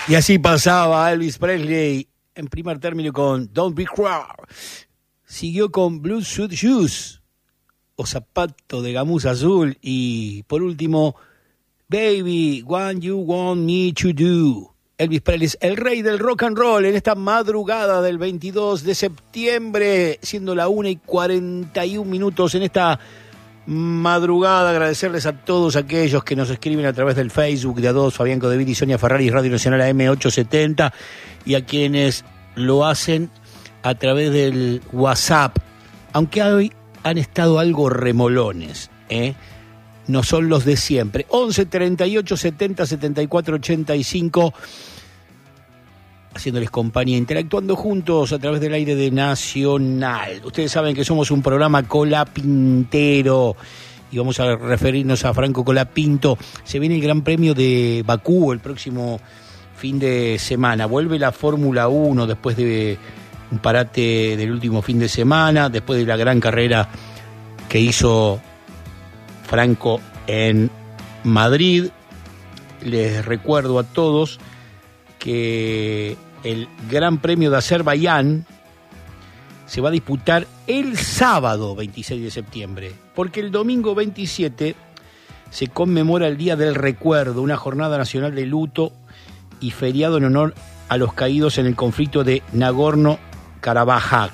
Y así pasaba Elvis Presley en primer término con Don't Be Cruel. Siguió con Blue Suede Shoes o Zapato de Gamuza Azul. Y por último, Baby, What You Want Me to Do. Elvis Presley, el rey del rock and roll, en esta madrugada del 22 de septiembre, siendo la 1:41 en esta madrugada. Agradecerles a todos aquellos que nos escriben a través del Facebook de A2, Fabián Codeville y Sonia Ferrari, Radio Nacional AM870, y a quienes lo hacen a través del WhatsApp, aunque hoy han estado algo remolones, no son los de siempre. 11 38 70 74 85, haciéndoles compañía, interactuando juntos a través del aire de Nacional. Ustedes saben que somos un programa colapintero y vamos a referirnos a Franco Colapinto. Se viene el Gran Premio de Bakú el próximo fin de semana. Vuelve la Fórmula 1 después de un parate del último fin de semana, después de la gran carrera que hizo Franco en Madrid. Les recuerdo a todos que el Gran Premio de Azerbaiyán se va a disputar el sábado 26 de septiembre, porque el domingo 27 se conmemora el Día del Recuerdo, una jornada nacional de luto y feriado en honor a los caídos en el conflicto de Nagorno-Karabaj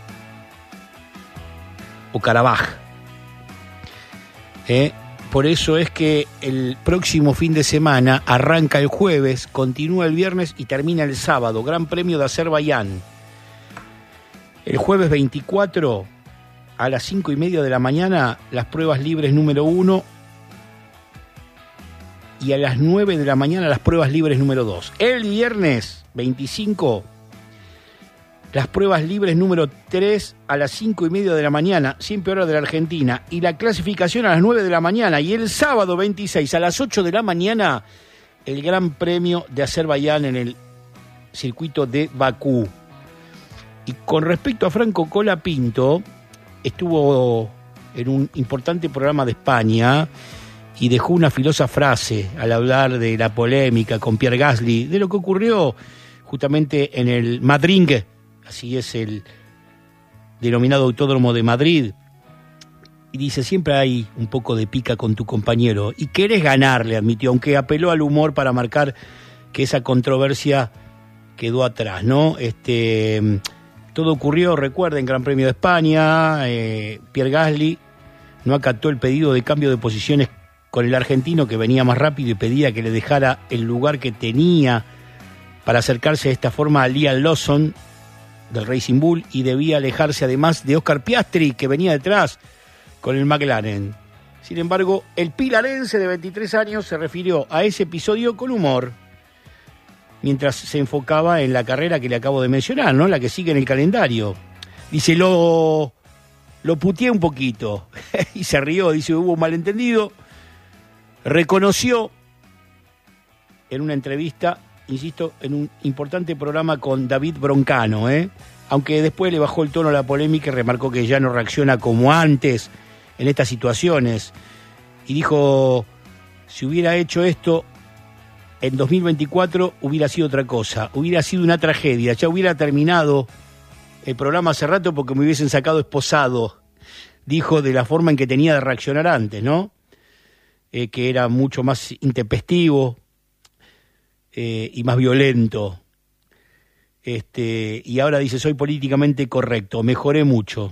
o Karabaj. Por eso es que el próximo fin de semana arranca el jueves, continúa el viernes y termina el sábado. Gran Premio de Azerbaiyán. El jueves 24 a las 5:30 de la mañana, las pruebas libres número 1, y a las 9 de la mañana las pruebas libres número 2. El viernes 25, las pruebas libres número 3 a las 5:30 de la mañana, siempre hora de la Argentina, y la clasificación a las 9 de la mañana. Y el sábado 26 a las 8 de la mañana, el Gran Premio de Azerbaiyán en el circuito de Bakú. Y con respecto a Franco Colapinto, estuvo en un importante programa de España y dejó una filosa frase al hablar de la polémica con Pierre Gasly, de lo que ocurrió justamente en el Madrid, así es el denominado Autódromo de Madrid. Y dice, siempre hay un poco de pica con tu compañero y querés ganarle, admitió, aunque apeló al humor para marcar que esa controversia quedó atrás, ¿no? Todo ocurrió, recuerden, Gran Premio de España, Pierre Gasly no acató el pedido de cambio de posiciones con el argentino, que venía más rápido y pedía que le dejara el lugar que tenía para acercarse de esta forma a Liam Lawson del Racing Bull, y debía alejarse además de Oscar Piastri, que venía detrás con el McLaren. Sin embargo, el pilarense de 23 años se refirió a ese episodio con humor, mientras se enfocaba en la carrera que le acabo de mencionar, ¿no? La que sigue en el calendario. Dice, lo puteé un poquito y se rió, dice, hubo un malentendido. Reconoció en una entrevista, insisto, en un importante programa con David Broncano, aunque después le bajó el tono a la polémica y remarcó que ya no reacciona como antes en estas situaciones. Y dijo, si hubiera hecho esto en 2024 hubiera sido otra cosa, hubiera sido una tragedia, ya hubiera terminado el programa hace rato porque me hubiesen sacado esposado, dijo, de la forma en que tenía de reaccionar antes, ¿no? Que era mucho más intempestivo y más violento. Y ahora dice, soy políticamente correcto, mejoré mucho.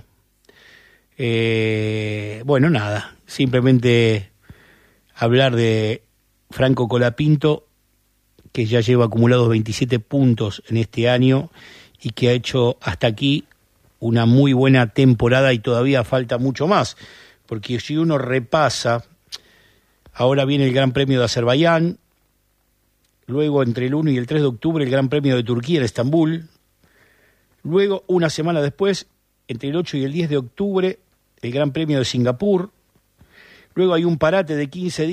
Bueno, nada, simplemente hablar de Franco Colapinto, que ya lleva acumulados 27 puntos en este año y que ha hecho hasta aquí una muy buena temporada, y todavía falta mucho más, porque si uno repasa, ahora viene el Gran Premio de Azerbaiyán, luego entre el 1 y el 3 de octubre el Gran Premio de Turquía en Estambul, luego una semana después, entre el 8 y el 10 de octubre, el Gran Premio de Singapur, luego hay un parate de 15 días